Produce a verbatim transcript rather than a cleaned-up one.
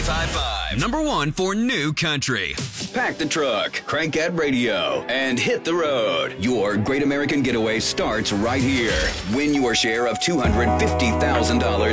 High Five, number one for new country. Pack the truck, crank that radio, and hit the road. Your Great American Getaway starts right here. Win your share of two hundred fifty thousand dollars